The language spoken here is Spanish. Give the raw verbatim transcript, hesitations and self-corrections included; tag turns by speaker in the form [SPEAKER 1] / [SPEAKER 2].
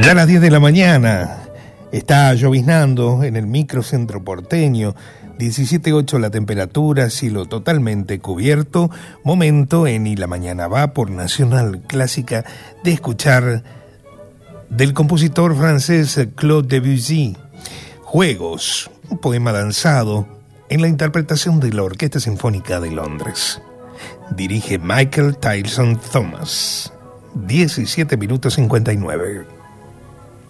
[SPEAKER 1] Ya a las diez de la mañana está lloviznando en el microcentro porteño. diecisiete punto ocho la temperatura, cielo totalmente cubierto. Momento en Y la Mañana Va por Nacional Clásica de escuchar del compositor francés Claude Debussy, Juegos, un poema danzado en la interpretación de la Orquesta Sinfónica de Londres. Dirige Michael Tilson Thomas. diecisiete minutos cincuenta y nueve.